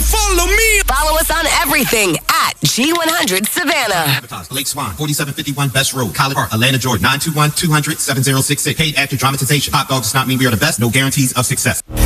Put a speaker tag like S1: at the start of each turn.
S1: follow me.
S2: Follow us on everything at G100 Savannah.
S3: Lake Swan, 4751 Best Road, College Park, Atlanta, Georgia, 921-200-7066. Paid actor dramatization. Hot dog does not mean we are the best. No guarantees of success.